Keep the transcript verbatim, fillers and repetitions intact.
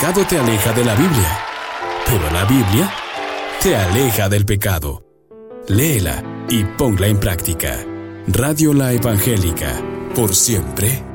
pecado te aleja de la Biblia, pero la Biblia te aleja del pecado. Léela y ponla en práctica. Radio La Evangélica, por siempre